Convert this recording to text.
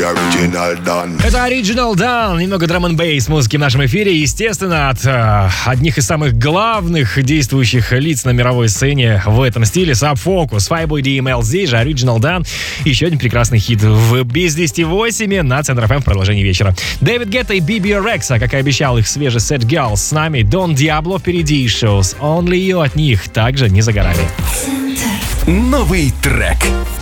Original Don. Это Original Don. Немного драм-н-бейс музыки в нашем эфире. Естественно, от одних из самых главных действующих лиц на мировой сцене в этом стиле. Sub Focus, Fireboy DML, здесь же Original Don. Еще один прекрасный хит в без 10:08 на Центр ФМ в продолжении вечера. Дэвид Гетта и Биби Рекса, как и обещал, их свежий Sad Girls с нами. Don Diablo впереди, Shows Only You от них также не за горами. Новый трек.